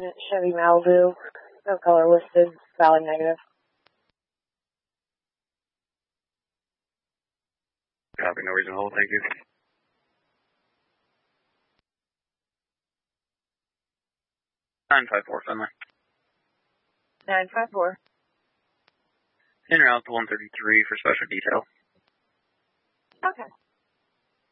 Chevy Malibu. No color listed. Valid negative. Copy, no reason to hold, thank you. 954, Finley. 954. In route to 133 for special detail. Okay.